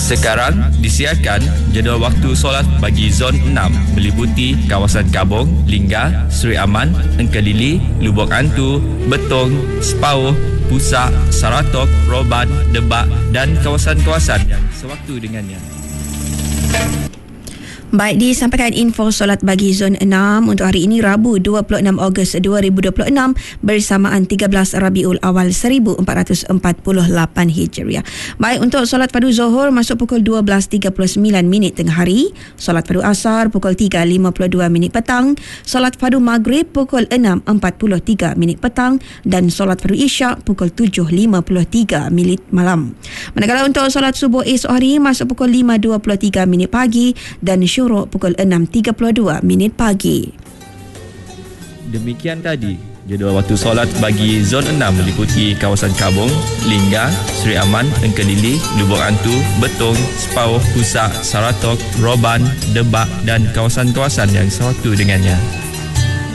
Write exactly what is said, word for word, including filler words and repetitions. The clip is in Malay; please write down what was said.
Sekarang disiarkan jadual waktu solat bagi Zon enam meliputi kawasan Kabong, Lingga, Seri Aman, Engkelili, Lubuk Antu, Betong, Sepauh, Pusak, Saratok, Roban, Debak dan kawasan-kawasan yang sewaktu dengannya. Baik, disampaikan info solat bagi Zon enam untuk hari ini Rabu dua puluh enam Ogos dua ribu dua puluh enam bersamaan tiga belas Rabiul Awal seribu empat ratus empat puluh lapan Hijriah. Baik, untuk solat padu Zuhur masuk pukul dua belas tiga puluh sembilan minit tengah hari, solat padu Asar pukul tiga lima puluh dua minit petang, solat padu Maghrib pukul enam empat puluh tiga minit petang dan solat padu Isyak pukul tujuh lima puluh tiga minit malam. Manakala untuk solat subuh esok hari masuk pukul lima dua puluh tiga minit pagi dan syuruk pukul enam tiga puluh dua minit pagi. Demikian tadi jadual waktu solat bagi Zon enam meliputi kawasan Kabong, Lingga, Seri Aman, Engkelili, Lubuk Antu, Betong, Sepauh, Pusak, Saratok, Roban, Debak dan kawasan-kawasan yang sewaktu dengannya.